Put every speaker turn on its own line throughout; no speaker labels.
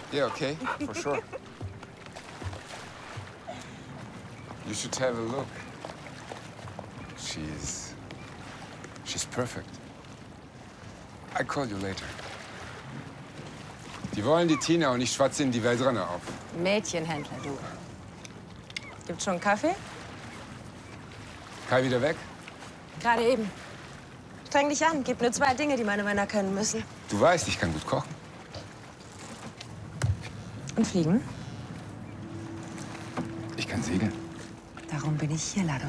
Yeah, okay, for sure. You should have a look. She's perfect. I call you later. Die wollen die Tina und ich schwatze ihnen die Weltranne auf.
Mädchenhändler, du. Gibt's schon Kaffee?
Kai wieder weg?
Gerade eben. Streng dich an. Gib nur 2 Dinge, die meine Männer können müssen.
Du weißt, ich kann gut kochen.
Und fliegen?
Ich kann segeln.
Darum bin ich hier, Lado.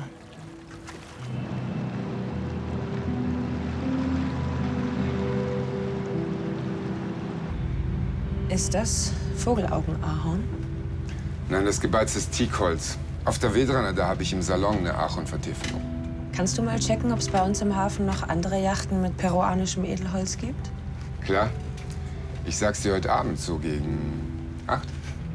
Ist das Vogelaugen-Ahorn?
Nein, das gebeiztes Teakholz. Auf der Wedrane, da habe ich im Salon eine Ahornvertiefung.
Kannst du mal checken, ob es bei uns im Hafen noch andere Yachten mit peruanischem Edelholz gibt?
Klar. Ich sag's dir heute Abend so gegen 8.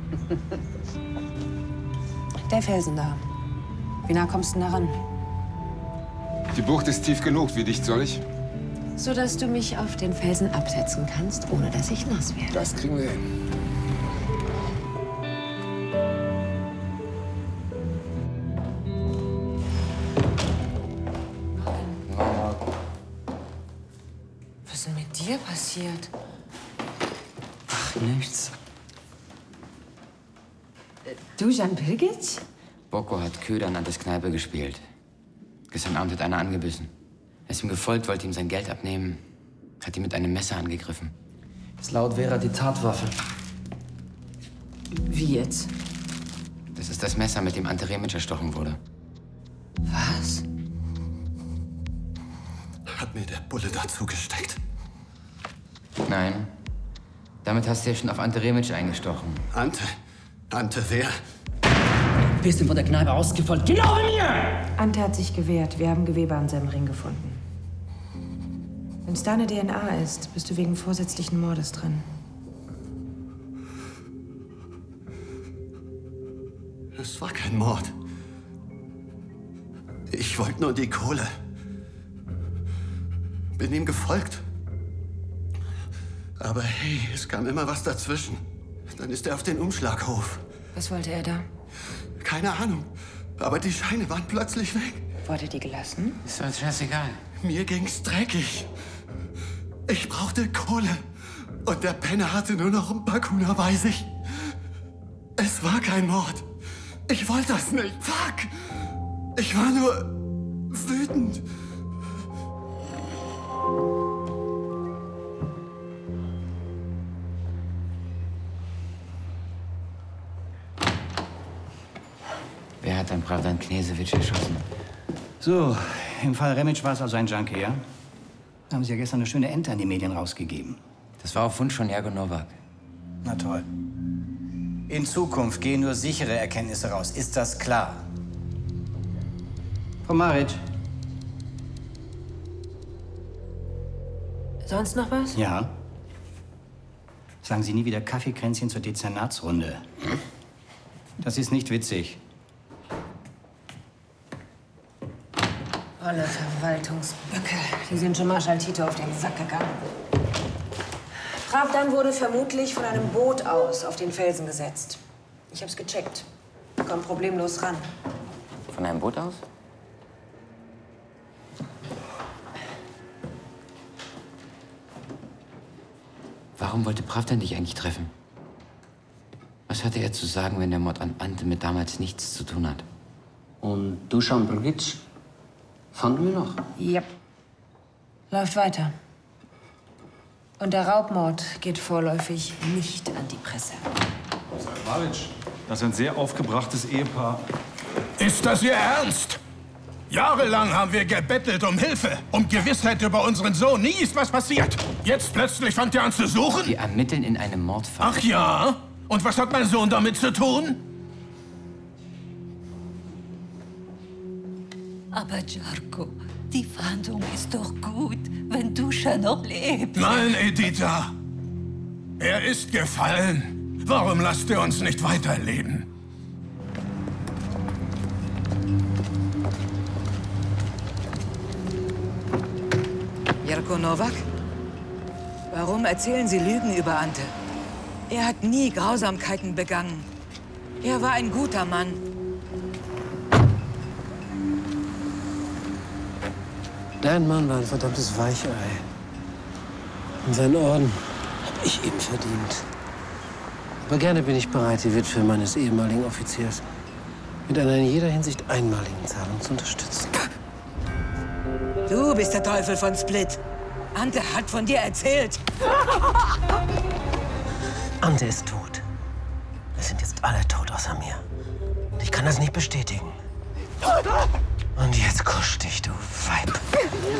Der Felsen da. Wie nah kommst du denn da ran?
Die Bucht ist tief genug. Wie dicht soll ich?
So, dass du mich auf den Felsen absetzen kannst, ohne dass ich nass werde.
Das kriegen wir hin.
Was ist denn mit dir passiert?
Ach, nichts.
Du, Jan Bilgic?
Boko hat Köder an das Kneipe gespielt. Gestern Abend hat einer angebissen. Er ist ihm gefolgt, wollte ihm sein Geld abnehmen, hat ihn mit einem Messer angegriffen.
Ist laut Vera die Tatwaffe.
Wie jetzt?
Das ist das Messer, mit dem Ante Remic erstochen wurde.
Was?
Hat mir der Bulle dazu gesteckt?
Nein. Damit hast du ja schon auf Ante Remic eingestochen.
Ante? Ante wer?
Du bist ihm von der Kneipe ausgefolgt. Genau wie mir!
Ante hat sich gewehrt. Wir haben Gewebe an seinem Ring gefunden. Wenn es deine DNA ist, bist du wegen vorsätzlichen Mordes dran.
Es war kein Mord. Ich wollte nur die Kohle. Bin ihm gefolgt. Aber hey, es kam immer was dazwischen. Dann ist er auf den Umschlaghof.
Was wollte er da?
Keine Ahnung. Aber die Scheine waren plötzlich weg.
Wurde die gelassen?
Ist doch scheißegal.
Mir ging's dreckig. Ich brauchte Kohle. Und der Penner hatte nur noch ein paar Kuna bei sich. Es war kein Mord. Ich wollte das nicht. Fuck! Ich war nur wütend.
Wer hat dann Pravdan Knežević erschossen?
So, im Fall Remic war es also ein Junkie, ja? Da haben Sie ja gestern eine schöne Ente an die Medien rausgegeben.
Das war auf Wunsch von Jergo Novak.
Na toll. In Zukunft gehen nur sichere Erkenntnisse raus. Ist das klar? Frau Maric.
Sonst noch was?
Ja. Sagen Sie nie wieder Kaffeekränzchen zur Dezernatsrunde. Das ist nicht witzig.
Olle Verwaltungsböcke. Die sind schon Marschall Tito auf den Sack gegangen. Pravdan wurde vermutlich von einem Boot aus auf den Felsen gesetzt. Ich hab's gecheckt. Komm problemlos ran.
Von einem Boot aus? Warum wollte Pravdan dich eigentlich treffen? Was hatte er zu sagen, wenn der Mord an Ante mit damals nichts zu tun hat?
Und Dusan Brgic fanden wir noch.
Yep. Läuft weiter. Und der Raubmord geht vorläufig nicht an die Presse.
Maric, das ist ein sehr aufgebrachtes Ehepaar.
Ist das Ihr Ernst? Jahrelang haben wir gebettelt um Hilfe, um Gewissheit über unseren Sohn. Nie ist was passiert. Jetzt plötzlich fängt er an zu suchen?
Wir ermitteln in einem Mordfall.
Ach ja? Und was hat mein Sohn damit zu tun?
Aber Jarko, die Fahndung ist doch gut, wenn Duscha noch lebt.
Nein, Edita. Er ist gefallen. Warum lasst ihr uns nicht weiterleben?
Jerko Novak? Warum erzählen Sie Lügen über Ante? Er hat nie Grausamkeiten begangen. Er war ein guter Mann.
Dein Mann war ein verdammtes Weichei. Und seinen Orden habe ich ihm verdient. Aber gerne bin ich bereit, die Witwe meines ehemaligen Offiziers mit einer in jeder Hinsicht einmaligen Zahlung zu unterstützen.
Du bist der Teufel von Split. Ante hat von dir erzählt.
Ante ist tot. Wir sind jetzt alle tot außer mir. Und ich kann das nicht bestätigen. Und jetzt kusch dich, du Weib.